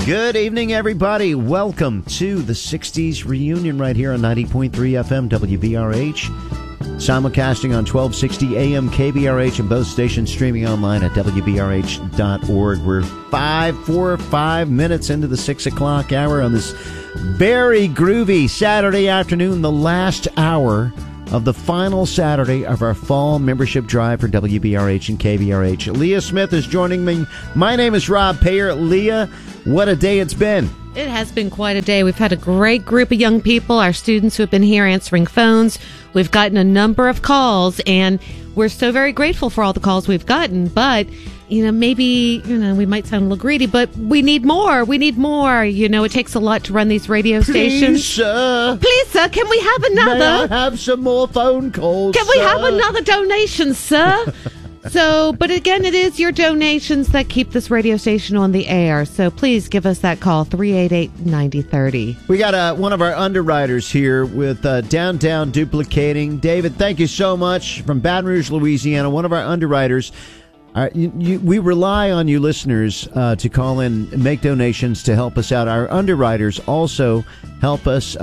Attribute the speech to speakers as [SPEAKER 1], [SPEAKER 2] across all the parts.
[SPEAKER 1] Good evening, everybody. Welcome to the 60s reunion right here on 90.3 FM WBRH. Simulcasting on 1260 AM KBRH and both stations streaming online at WBRH.org. We're 4 or 5 minutes into the 6 o'clock hour on this very groovy Saturday afternoon, the last hour of the final Saturday of our fall membership drive for WBRH and KBRH. Leah Smith is joining me. My name is Rob Payer. Leah, what a day it's been.
[SPEAKER 2] It has been quite a day. We've had a great group of young people, our students who have been here answering phones. We've gotten a number of calls, and we're so very grateful for all the calls we've gotten. But, maybe, we might sound a little greedy, but we need more. We need more. It takes a lot to run these radio stations.
[SPEAKER 1] Please,
[SPEAKER 2] sir, can we have another?
[SPEAKER 1] May I have some more phone calls,
[SPEAKER 2] Can we have another donation, sir? But again, it is your donations that keep this radio station on the air. So please give us that call, 388-9030.
[SPEAKER 1] We got one of our underwriters here with Downtown Duplicating. David, thank you so much, from Baton Rouge, Louisiana, one of our underwriters. We rely on you listeners to call in and make donations to help us out. Our underwriters also help us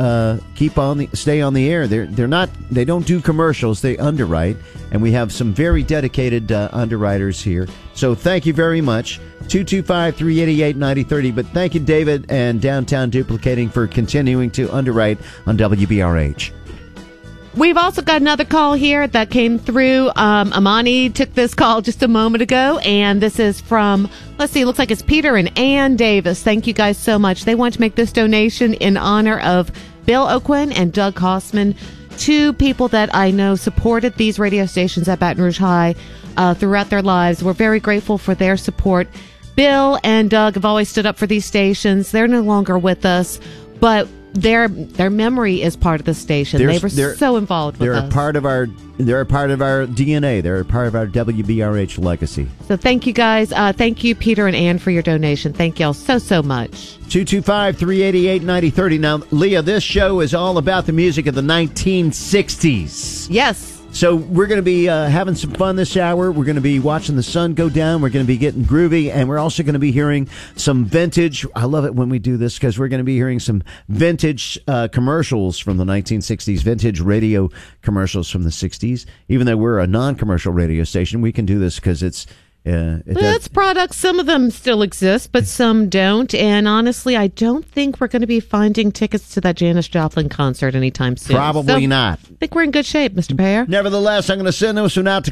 [SPEAKER 1] stay on the air. They don't do commercials, they underwrite, and we have some very dedicated underwriters here. So thank you very much. 225-388-9030. But thank you, David and Downtown Duplicating, for continuing to underwrite on WBRH.
[SPEAKER 2] We've also got another call here that came through. Amani took this call just a moment ago, and this is from, it looks like it's Peter and Ann Davis. Thank you guys so much. They want to make this donation in honor of Bill O'Quinn and Doug Hossman, two people that I know supported these radio stations at Baton Rouge High throughout their lives. We're very grateful for their support. Bill and Doug have always stood up for these stations. They're no longer with us, but their memory is part of the station. They were so involved with us.
[SPEAKER 1] They're a part of our DNA. They're a part of our WBRH legacy.
[SPEAKER 2] So thank you guys. Thank you, Peter and Ann, for your donation. Thank y'all so much.
[SPEAKER 1] 225-388-9030. Now, Leah, this show is all about the music of the 1960s.
[SPEAKER 2] Yes.
[SPEAKER 1] So we're going to be having some fun this hour. We're going to be watching the sun go down. We're going to be getting groovy, and we're also going to be hearing some vintage. I love it when we do this because we're going to be hearing some vintage commercials from the 1960s, vintage radio commercials from the 60s. Even though we're a non-commercial radio station, we can do this because it's products. Some of them still exist, but some don't. And honestly, I don't think we're going to be finding tickets to that Janis Joplin concert anytime soon. Probably not. I think we're in good shape, Mr. Payer. Nevertheless, I'm going to send this one out to